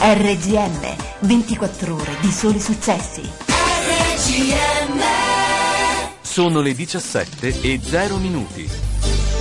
RGM, 24 ore di soli successi. Sono le 17:0.